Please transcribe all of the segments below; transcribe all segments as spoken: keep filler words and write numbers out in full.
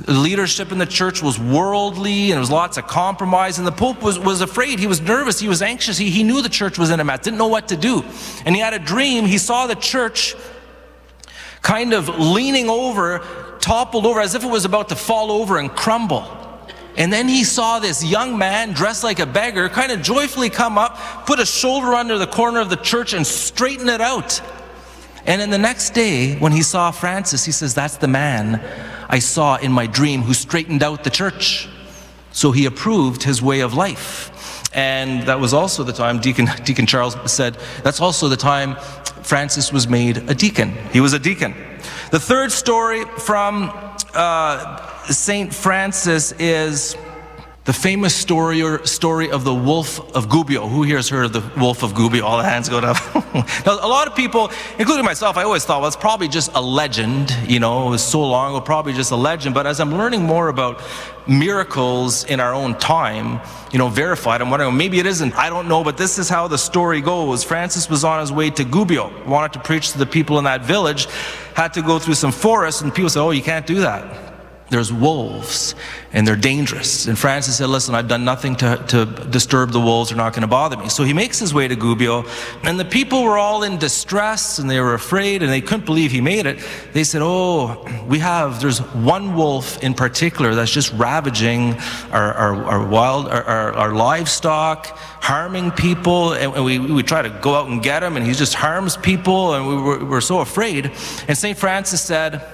The leadership in the church was worldly, and there was lots of compromise, and the Pope was, was afraid. He was nervous. He was anxious. He, he knew the church was in a mess, didn't know what to do. And he had a dream. He saw the church kind of leaning over, toppled over, as if it was about to fall over and crumble. And then he saw this young man dressed like a beggar kind of joyfully come up, put a shoulder under the corner of the church and straighten it out. And then the next day, when he saw Francis, he says, "That's the man I saw in my dream who straightened out the church." So he approved his way of life. And that was also the time, Deacon, Deacon Charles said, that's also the time Francis was made a deacon. He was a deacon. The third story from uh, Saint Francis is the famous story or story of the Wolf of Gubbio. Who here has heard of the Wolf of Gubbio? All the hands go up. Now, a lot of people, including myself, I always thought, well, it's probably just a legend. You know, it was so long ago, probably just a legend. But as I'm learning more about miracles in our own time, you know, verified, I'm wondering, maybe it isn't. I don't know, but this is how the story goes. Francis was on his way to Gubbio, wanted to preach to the people in that village, had to go through some forest, and people said, "Oh, you can't do that. There's wolves, and they're dangerous." And Francis said, "Listen, I've done nothing to, to disturb the wolves. They're not going to bother me." So he makes his way to Gubbio, and the people were all in distress, and they were afraid, and they couldn't believe he made it. They said, "Oh, we have, there's one wolf in particular that's just ravaging our, our, our wild, our, our, our livestock, harming people, and we, we try to go out and get him, and he just harms people, and we were, we were so afraid." And Saint Francis said,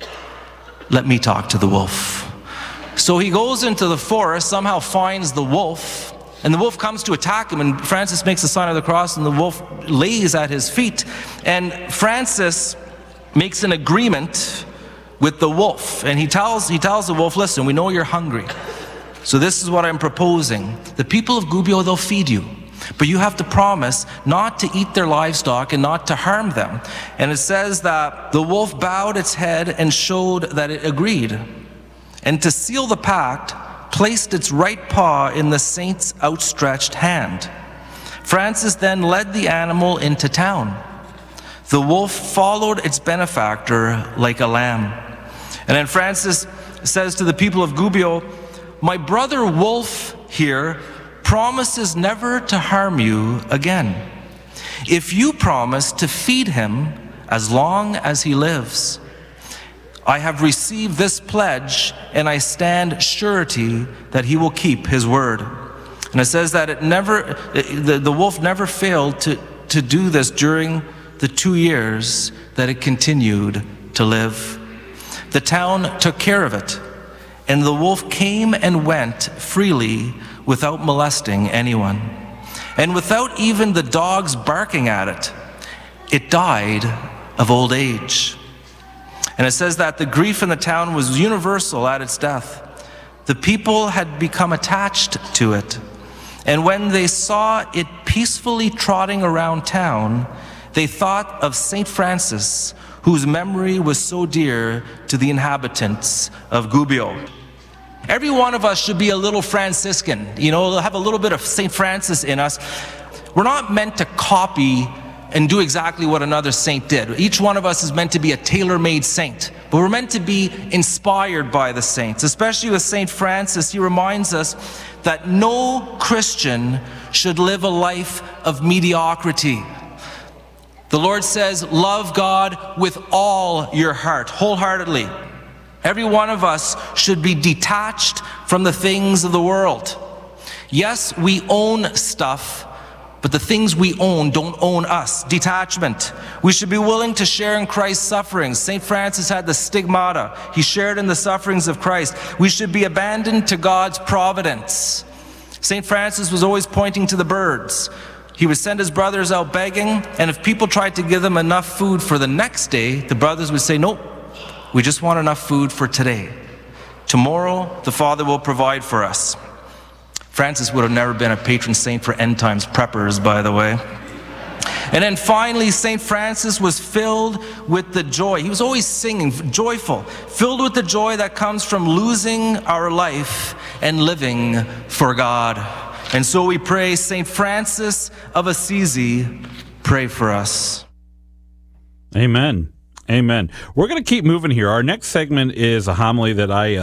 "Let me talk to the wolf." So he goes into the forest, somehow finds the wolf, and the wolf comes to attack him, and Francis makes the sign of the cross, and the wolf lays at his feet. And Francis makes an agreement with the wolf, and he tells, he tells the wolf, "Listen, we know you're hungry, so this is what I'm proposing. The people of Gubbio, they'll feed you, but you have to promise not to eat their livestock and not to harm them." And it says that the wolf bowed its head and showed that it agreed. And to seal the pact, placed its right paw in the saint's outstretched hand. Francis then led the animal into town. The wolf followed its benefactor like a lamb. And then Francis says to the people of Gubbio, "My brother Wolf here promises never to harm you again, if you promise to feed him as long as he lives. I have received this pledge, and I stand surety that he will keep his word." And it says that it never, the, the wolf never failed to, to do this during the two years that it continued to live. The town took care of it, and the wolf came and went freely without molesting anyone. And without even the dogs barking at it, it died of old age. And it says that the grief in the town was universal at its death. The people had become attached to it. And when they saw it peacefully trotting around town, they thought of Saint Francis, whose memory was so dear to the inhabitants of Gubbio. Every one of us should be a little Franciscan, you know, have a little bit of Saint Francis in us. We're not meant to copy and do exactly what another saint did. Each one of us is meant to be a tailor-made saint, but we're meant to be inspired by the saints. Especially with Saint Francis, he reminds us that no Christian should live a life of mediocrity. The Lord says, love God with all your heart, wholeheartedly. Every one of us should be detached from the things of the world. Yes, we own stuff, but the things we own don't own us. Detachment. We should be willing to share in Christ's sufferings. Saint Francis had the stigmata. He shared in the sufferings of Christ. We should be abandoned to God's providence. Saint Francis was always pointing to the birds. He would send his brothers out begging, and if people tried to give them enough food for the next day, the brothers would say, nope, we just want enough food for today. Tomorrow, the Father will provide for us. Francis would have never been a patron saint for end times preppers, by the way. And then finally, Saint Francis was filled with the joy. He was always singing, joyful, filled with the joy that comes from losing our life and living for God. And so we pray, Saint Francis of Assisi, pray for us. Amen. Amen. We're going to keep moving here. Our next segment is a homily that I uh,